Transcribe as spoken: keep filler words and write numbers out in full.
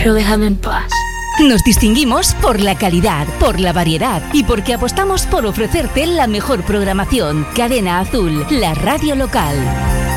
pero déjame en paz. Nos distinguimos por la calidad, por la variedad y porque apostamos por ofrecerte la mejor programación. Cadena Azul, la radio local.